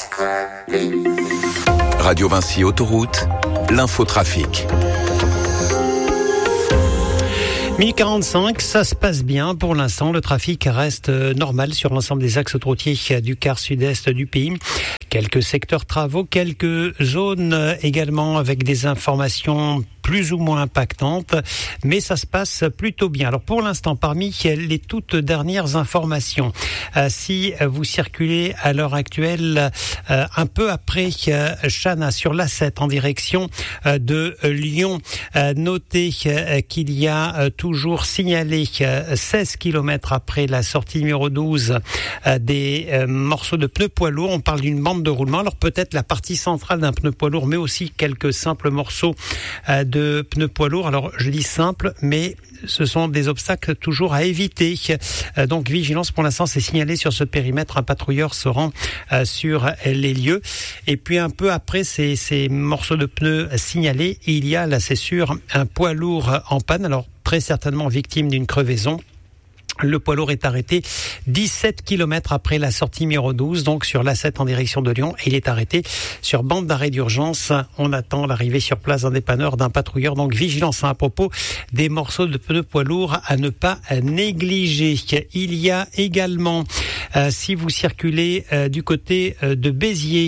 Radio Vinci Autoroute, l'infotrafic. 1045, ça se passe bien pour l'instant. Le trafic reste normal sur l'ensemble des axes autoroutiers du quart sud-est du pays. Quelques secteurs travaux, quelques zones également avec des informations plus ou moins impactantes, mais ça se passe plutôt bien. Alors pour l'instant, parmi les toutes dernières informations, si vous circulez à l'heure actuelle un peu après Chana sur l'A7 en direction de Lyon, notez qu'il y a toujours signalé 16 km après la sortie numéro 12 des morceaux de pneus poids lourds. On parle d'une bande de roulement. Alors peut-être la partie centrale d'un pneu poids lourd, mais aussi quelques simples morceaux de pneus poids lourds. Alors je dis simple, mais ce sont des obstacles toujours à éviter. Donc vigilance, pour l'instant c'est signalé sur ce périmètre. Un patrouilleur se rend sur les lieux. Et puis un peu après ces morceaux de pneus signalés, il y a là c'est sûr un poids lourd en panne. Alors très certainement victime d'une crevaison. Le poids lourd est arrêté 17 km après la sortie numéro 12, donc sur l'A7 en direction de Lyon. Il est arrêté sur bande d'arrêt d'urgence. On attend l'arrivée sur place d'un dépanneur, d'un patrouilleur. Donc vigilance à propos des morceaux de pneus poids lourds à ne pas négliger. Il y a également, si vous circulez du côté de Béziers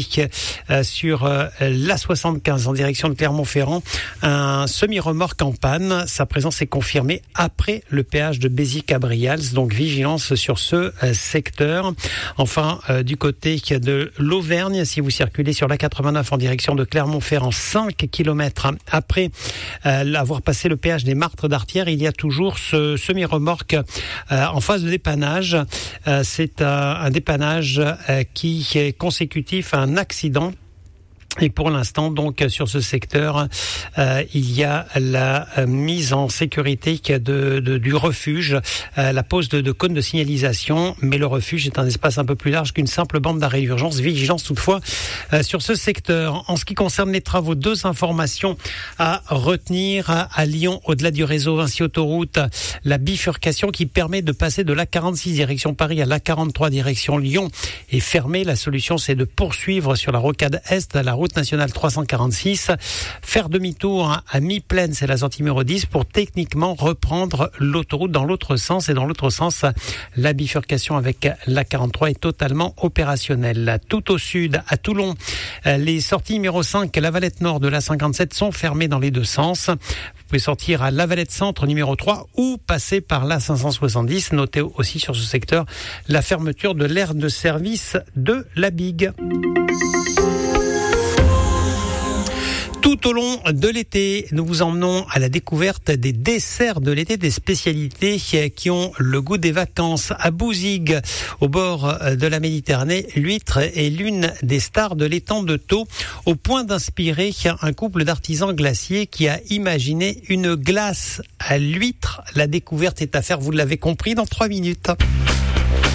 sur l'A75 en direction de Clermont-Ferrand, un semi-remorque en panne. Sa présence est confirmée après le péage de Béziers-Cabrial. Donc vigilance sur ce secteur. Enfin, du côté de l'Auvergne, si vous circulez sur la 89 en direction de Clermont-Ferrand, 5 km après avoir passé le péage des Martres d'Artière, il y a toujours ce semi-remorque en phase de dépannage. C'est un dépannage qui est consécutif à un accident. Et pour l'instant, donc, sur ce secteur, il y a la mise en sécurité du refuge, la pose de cônes de signalisation, mais le refuge est un espace un peu plus large qu'une simple bande d'arrêt d'urgence. Vigilance toutefois sur ce secteur. En ce qui concerne les travaux, 2 informations à retenir à Lyon, au-delà du réseau Vinci Autoroute, la bifurcation qui permet de passer de l'A46 direction Paris à l'A43 direction Lyon est fermée. La solution, c'est de poursuivre sur la rocade Est, à la route nationale 346, faire demi-tour à mi-plaine, c'est la sortie numéro 10, pour techniquement reprendre l'autoroute dans l'autre sens. Et dans l'autre sens, la bifurcation avec la 43 est totalement opérationnelle. Tout au sud, à Toulon, les sorties numéro 5, la Valette Nord de la 57 sont fermées dans les 2 sens. Vous pouvez sortir à la Valette Centre numéro 3 ou passer par la 570. Notez aussi sur ce secteur la fermeture de l'aire de service de la Bigue. Tout au long de l'été, nous vous emmenons à la découverte des desserts de l'été, des spécialités qui ont le goût des vacances. À Bouzigues, au bord de la Méditerranée, l'huître est l'une des stars de l'étang de Thau, au point d'inspirer un couple d'artisans glaciers qui a imaginé une glace à l'huître. La découverte est à faire, vous l'avez compris, dans 3 minutes.